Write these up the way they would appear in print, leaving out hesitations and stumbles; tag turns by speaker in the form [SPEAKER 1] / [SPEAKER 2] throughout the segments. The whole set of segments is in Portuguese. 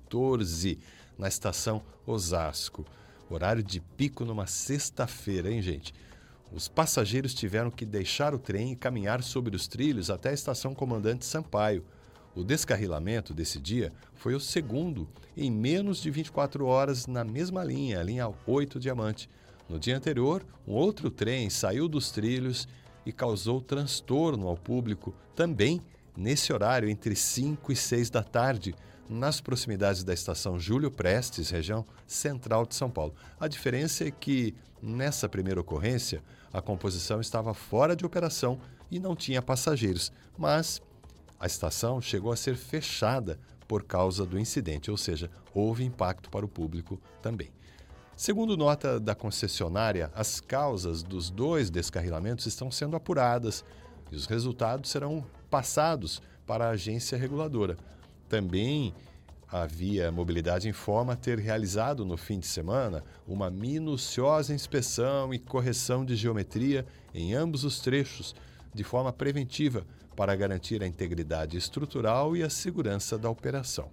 [SPEAKER 1] 14 na estação Osasco. Horário de pico numa sexta-feira, hein, gente? Os passageiros tiveram que deixar o trem e caminhar sobre os trilhos até a estação Comandante Sampaio. O descarrilamento desse dia foi o segundo em menos de 24 horas na mesma linha, a linha 8 Diamante. No dia anterior, um outro trem saiu dos trilhos e causou transtorno ao público, também nesse horário, entre 5 e 6 da tarde, nas proximidades da estação Júlio Prestes, região central de São Paulo. A diferença é que, nessa primeira ocorrência, a composição estava fora de operação e não tinha passageiros, mas a estação chegou a ser fechada por causa do incidente, ou seja, houve impacto para o público também. Segundo nota da concessionária, as causas dos 2 descarrilamentos estão sendo apuradas e os resultados serão passados para a agência reguladora. Também a Via Mobilidade informa ter realizado no fim de semana uma minuciosa inspeção e correção de geometria em ambos os trechos, de forma preventiva, para garantir a integridade estrutural e a segurança da operação.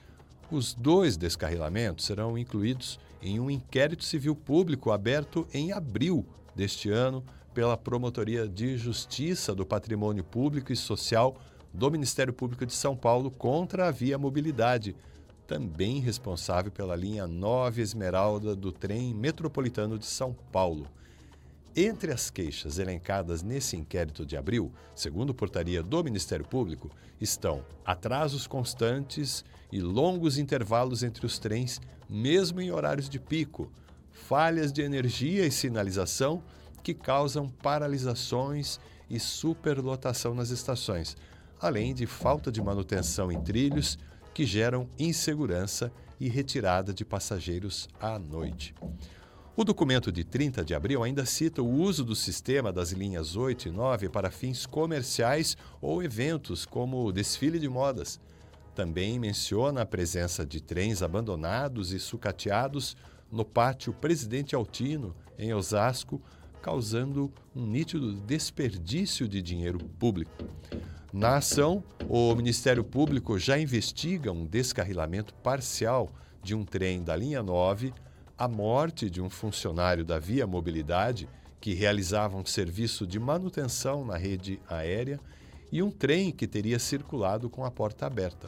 [SPEAKER 1] Os 2 descarrilamentos serão incluídos em um inquérito civil público aberto em abril deste ano pela Promotoria de Justiça do Patrimônio Público e Social do Ministério Público de São Paulo contra a Via Mobilidade, também responsável pela linha 9 Esmeralda do trem metropolitano de São Paulo. Entre as queixas elencadas nesse inquérito de abril, segundo portaria do Ministério Público, estão atrasos constantes e longos intervalos entre os trens, mesmo em horários de pico, falhas de energia e sinalização que causam paralisações e superlotação nas estações, além de falta de manutenção em trilhos que geram insegurança e retirada de passageiros à noite. O documento de 30 de abril ainda cita o uso do sistema das linhas 8 e 9 para fins comerciais ou eventos, como o desfile de modas. Também menciona a presença de trens abandonados e sucateados no pátio Presidente Altino, em Osasco, causando um nítido desperdício de dinheiro público. Na ação, o Ministério Público já investiga um descarrilamento parcial de um trem da linha 9, a morte de um funcionário da Via Mobilidade que realizava um serviço de manutenção na rede aérea e um trem que teria circulado com a porta aberta.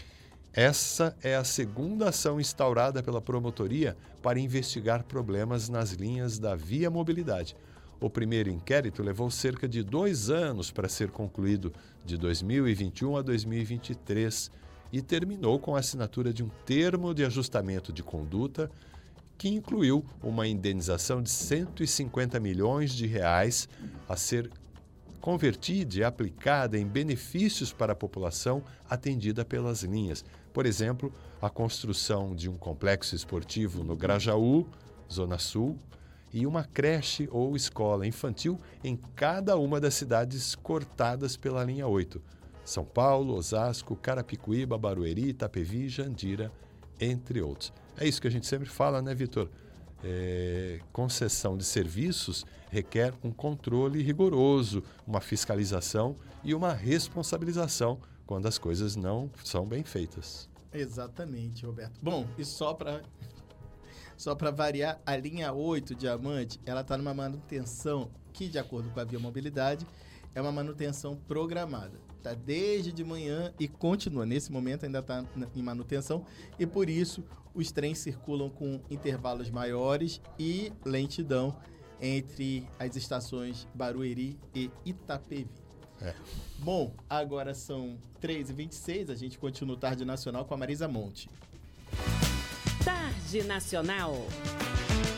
[SPEAKER 1] Essa é a segunda ação instaurada pela promotoria para investigar problemas nas linhas da Via Mobilidade. O primeiro inquérito levou cerca de 2 anos para ser concluído, de 2021 a 2023, e terminou com a assinatura de um termo de ajustamento de conduta que incluiu uma indenização de 150 milhões de reais a ser convertida e aplicada em benefícios para a população atendida pelas linhas. Por exemplo, a construção de um complexo esportivo no Grajaú, Zona Sul, e uma creche ou escola infantil em cada uma das cidades cortadas pela linha 8. São Paulo, Osasco, Carapicuíba, Barueri, Itapevi e Jandira, entre outros. É isso que a gente sempre fala, né, Vitor? Concessão de serviços requer um controle rigoroso, uma fiscalização e uma responsabilização quando as coisas não são bem feitas.
[SPEAKER 2] Exatamente, Roberto. Bom, e só para variar, a linha 8 Diamante, ela está numa manutenção que, de acordo com a Via Mobilidade, é uma manutenção programada. Está desde de manhã e continua. Nesse momento ainda está em manutenção e, por isso, os trens circulam com intervalos maiores e lentidão entre as estações Barueri e Itapevi. Bom, agora são 3h26, a gente continua o Tarde Nacional com a Marisa Monte.
[SPEAKER 3] Tarde Nacional.